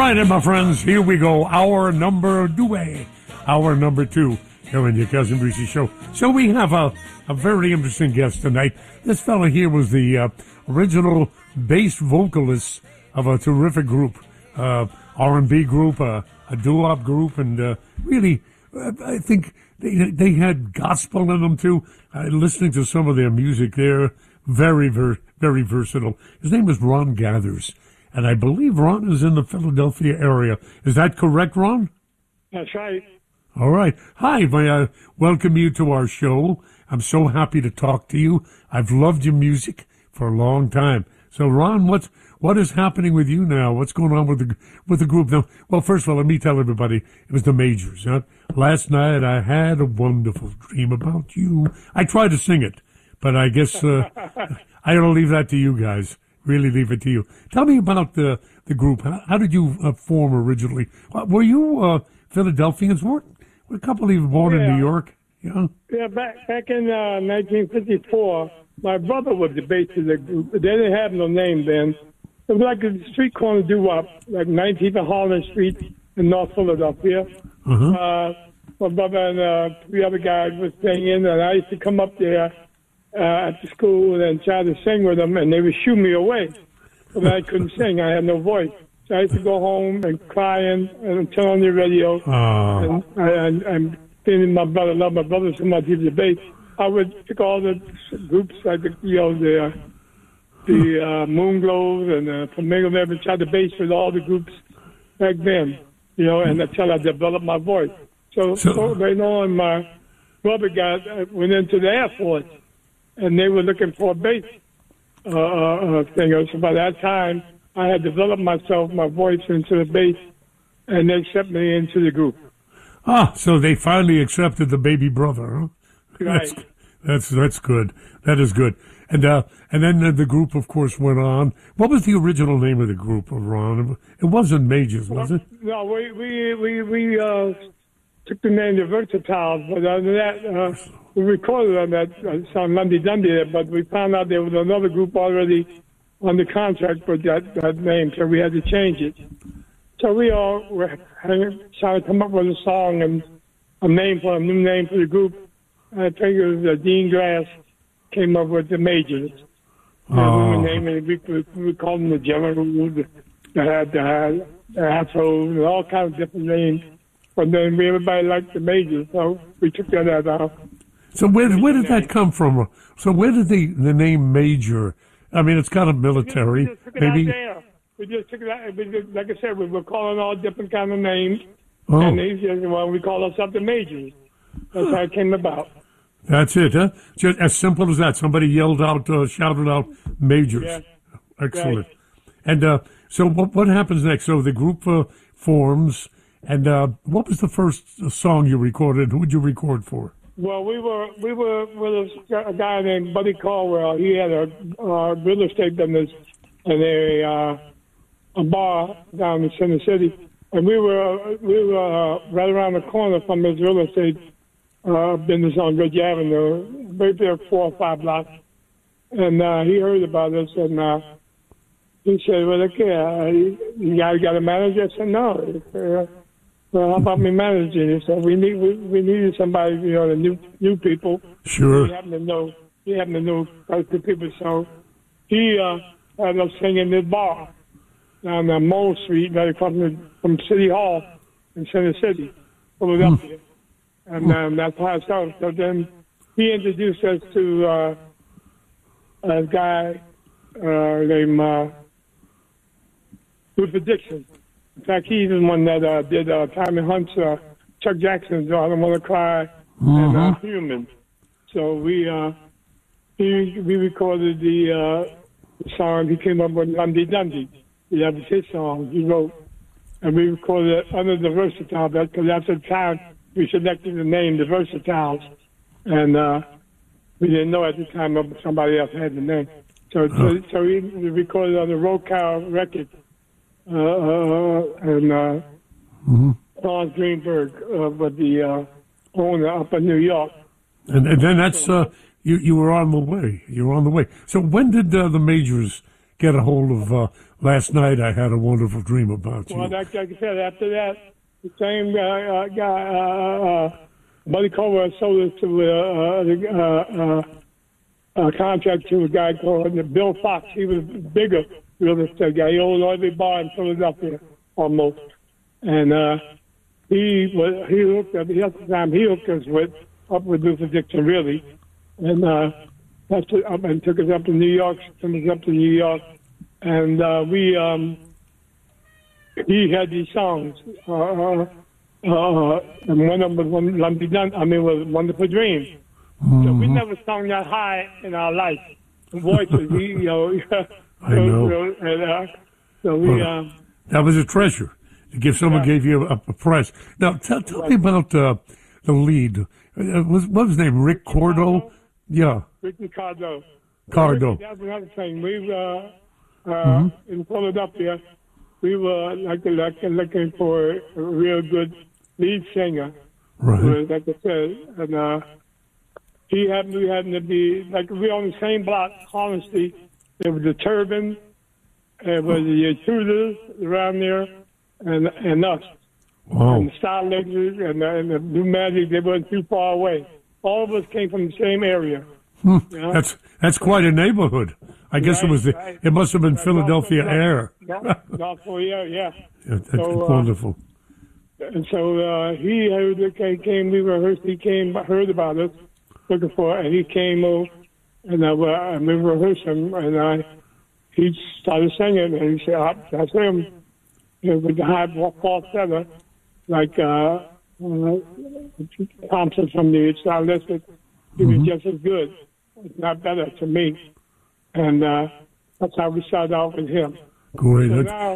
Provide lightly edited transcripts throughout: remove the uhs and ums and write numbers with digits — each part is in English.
right, and my friends, here we go. Hour number two here in your Cousin Brucey Show. So we have a very interesting guest tonight. This fella here was the original bass vocalist of a terrific group, R&B group, a doo-wop group, and really, I think they had gospel in them too. Listening to some of their music, they're very, very, very versatile. His name is Ron Gathers. And I believe Ron is in the Philadelphia area. Is that correct, Ron? That's right. All right. Hi, may I welcome you to our show. I'm so happy to talk to you. I've loved your music for a long time. So, Ron, what is happening with you now? What's going on with the group now? Well, first of all, let me tell everybody it was the Majors. Huh? Last night I had a wonderful dream about you. I tried to sing it, but I guess I got to leave that to you guys. Really leave it to you. Tell me about the group. How did you form originally? Were you Philadelphians? Were a couple of you born in New York? Yeah. Yeah, back in 1954, my brother was the bass of the group. They didn't have no name then. It was like a street corner doo-wop, like 19th and Harlan Street in North Philadelphia. Uh-huh. My brother and three other guys were singing, and I used to come up there after school and try to sing with them, and they would shoo me away. But I couldn't sing. I had no voice. So I used to go home and cry and turn on the radio. And feeling my brother, love my brother so much, he was the bass. I would pick all the groups, like the Moon Glows and the Flamingo Web, and try to bass with all the groups back then, and until I developed my voice. So later on, my brother went into the Air Force, and they were looking for a bass singer. So by that time, I had developed my voice into the bass, and they accepted me into the group. So they finally accepted the baby brother, huh? Right. That's good. That is good. And then the group, of course, went on. What was the original name of the group, Ron? It wasn't Majors, was it? No, we took the name the Versatiles, but other than that, we recorded on that song Lundy Dundee, but we found out there was another group already on the contract for that name, so we had to change it. So we all were trying to come up with a song and a new name for the group. I think it was Dean Grass came up with the Majors. We called them the Generals, the Astros, and all kinds of different names. But then everybody liked the Majors, so we took that out. So where did that come from? So where did the name Major? I mean, it's kind of military. We just took it out. Like I said, we were calling all different kind of names, and we call ourselves the Majors. That's how it came about. That's it, huh? Just as simple as that. Somebody shouted out Majors. Yeah. Excellent. Right. And so what happens next? So the group forms, and what was the first song you recorded? Who would you record for? Well, we were with a guy named Buddy Caldwell. He had a real estate business and a bar down in Center City, and we were right around the corner from his real estate business on Ridge Avenue, right there 4 or 5 blocks. And he heard about us, and he said, "Well, okay, you guys got a manager?" I said, "No." Well, how about me managing it? So we needed somebody, the new people. Sure. He happened to know quite a few people, so he had us singing in this bar down Mole Street, right across from City Hall in Center City, Philadelphia. And that's how it started. So then he introduced us to a guy named Luther Dixon. In fact, he's the one that did Tommy Hunt's, Chuck Jackson's I Don't Want to Cry, and Human. So we recorded the song. He came up with Lundy Dundee. That was his song he wrote. And we recorded it under the Versatiles, because after the time we selected the name, the Versatiles. And we didn't know at the time somebody else had the name. So we recorded on the Rocal record. Lawrence Greenberg was the owner up in New York. And then that's you were on the way. You were on the way. So when did the Majors get a hold of last night. I had a wonderful dream about you. Well, like I said, after that, the same guy, Buddy Cole, sold us to a contract to a guy called Bill Fox. He was a bigger real estate guy. He owned every bar in Philadelphia almost. And he hooked us up with Luther Dixon, really. And and took us up to New York, sent us up to New York. And he had these songs. And one of them was Wonderful Dream. Mm-hmm. So we never sung that high in our life. Voices, I know. That was a treasure. To give someone gave you a prize. Now, tell me about the lead. What was his name? Rick Cordo? Yeah. Ricky Cardo. Cardo. That's another thing. We were in Philadelphia. We were looking for a real good lead singer. Right. Like I said, and we happened to be we on the same block, Collins Street. There was the Turban, there was the Tudors around there, and us. Wow. And the Starlighters and the Blue Magic. They weren't too far away. All of us came from the same area. Hmm. You know? That's quite a neighborhood. I guess it was it must have been Philadelphia Air. Yeah. That's wonderful. And so he came. We rehearsed. He came, heard about us, looking for, and he came over, and we rehearsed him, and he started singing, and he said, "That's him," with the high falsetto, like Thompson from the Stylistic. He was just as good, if not better, to me, and that's how we started off with him. Great. So now,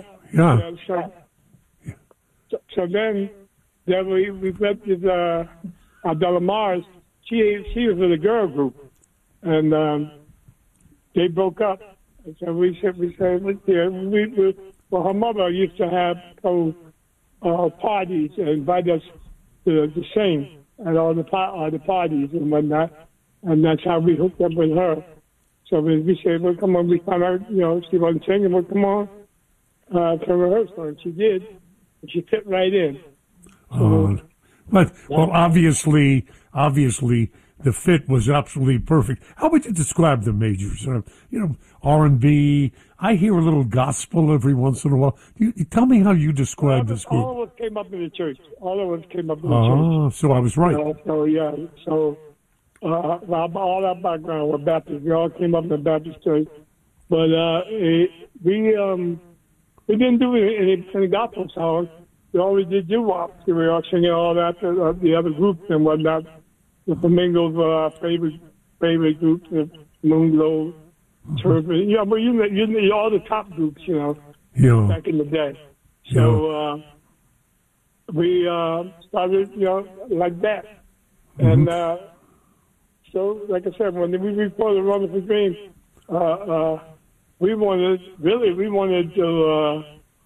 so then we met with Adela Mars. She was with a girl group, and they broke up. And so we said, well, her mother used to have parties and invite us to sing at all the parties and whatnot, and that's how we hooked up with her. So we said, well, come on, we found out, she wasn't singing, well, come on to rehearsal, and she did. And she fit right in. So, but obviously, the fit was absolutely perfect. How would you describe the Majors? R&B. I hear a little gospel every once in a while. You tell me how you describe this group. All of us came up in the church. Church. So I was right. All our background were Baptist. We all came up in the Baptist church. But we didn't do any gospel songs. We always did doo-wop. We were all singing all that, the other groups and whatnot. The Flamingos were our favorite groups, the Moonglow, Turban. Yeah, but you know all the top groups, back in the day. So we started, like that. And so, like I said, when we recorded Wonderful Dream, we wanted to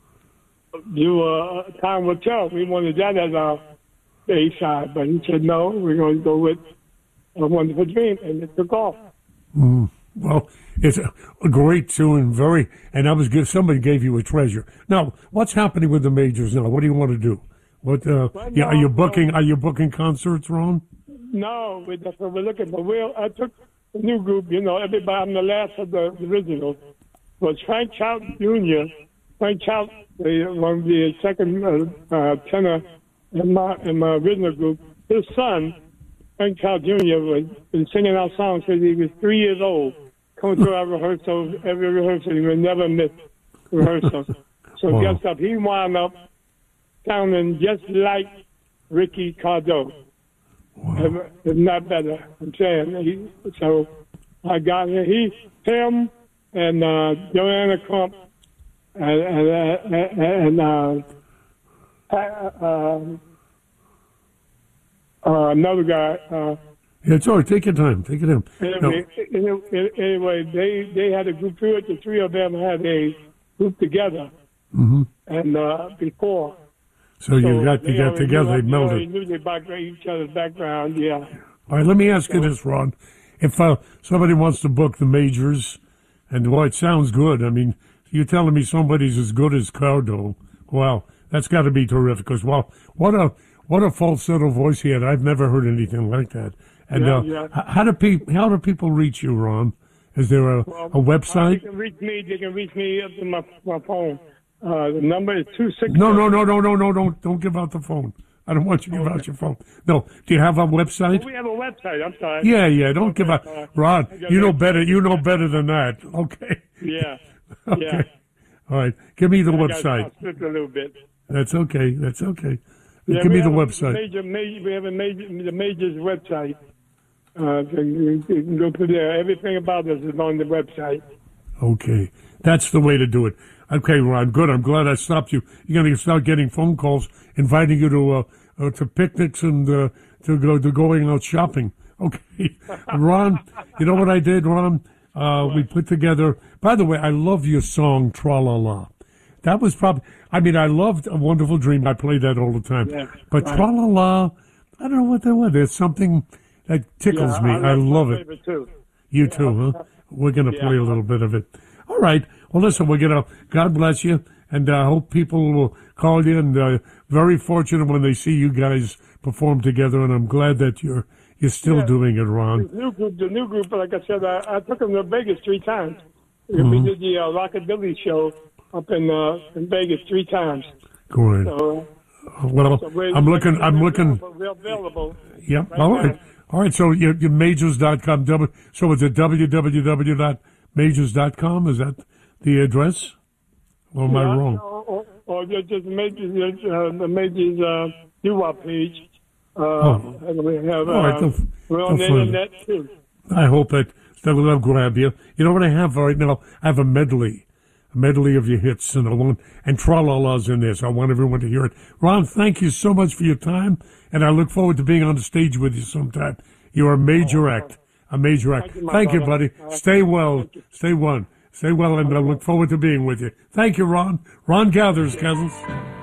do Time Will Tell. We wanted that as our A side, but he said no. We're going to go with A Wonderful Dream, and it took off. Well, it's a great tune, and that was good. Somebody gave you a treasure. Now, what's happening with the Majors now? What do you want to do? What? Are you booking concerts, Ron? No, that's what we're looking for. I took a new group. Everybody. I'm the last of the originals. Was Frank Trout Jr. Frank Trout, one of the second tenor in my original group. His son, Frank Trout Jr., was been singing our songs since he was 3 years old. Coming to our rehearsals, every rehearsal, he would never miss rehearsal. So guess up, he wound up sounding just like Ricky Cardo. Wow. If not better, I'm saying. So I got him and Joanna Crump and another guy. It's all right. Take your time. Take it in. Anyway, they had a group. The three of them had a group together. Mm-hmm. And before. So you got together. They melded. They knew each other's background. Yeah. All right. Let me ask you this, Ron. If somebody wants to book the Majors, And boy, it sounds good. I mean, you're telling me somebody's as good as Cardo. Wow, that's got to be terrific. Because what a falsetto voice he had. I've never heard anything like that. And how do people reach you, Ron? Is there a website? They can reach me up to my phone. The number is 267. No, don't give out the phone. I don't want you to give out your phone. No, do you have a website? Oh, we have a website. I'm sorry. Yeah. Don't give out. Ron, you know better. You know better than that. Okay. Yeah. Okay. Yeah. All right. Give me the website. I'll slip a little bit. That's okay. Yeah, Give me the website. We have the Majors website. You can go through there. Everything about us is on the website. Okay. That's the way to do it. Okay, Ron, good. I'm glad I stopped you. You're going to start getting phone calls inviting you to picnics and to going out shopping. Okay. Ron, you know what I did, Ron? We put together, by the way, I love your song, Tra-La-La. That was probably, I loved A Wonderful Dream. I play that all the time. Yeah, but right. Tra-La-La, I don't know what that was. There's something that tickles me. I love it. Too. You too, huh? We're going to play a little bit of it. All right. Well, listen, God bless you, and I hope people will call you, and very fortunate when they see you guys perform together, and I'm glad that you're still doing it, Ron. The new group, like I said, I took them to Vegas 3 times. We did the Rockabilly show up in Vegas 3 times. Great. So, I'm looking. We're available. Yep. All right. So your majors.com. So it's at www.majors.com. Is that the address? Or am I wrong? Or just the Majors doo-wop page. We have we're on the internet too. I hope that'll grab you. You know what I have right now? I have a medley of your hits, and Tra-La-La's in there, so I want everyone to hear it. Ron, thank you so much for your time, and I look forward to being on the stage with you sometime. You're a major act. Thank you, buddy. Stay well. Stay well, and I look forward to being with you. Thank you, Ron. Ron Gathers, cousins.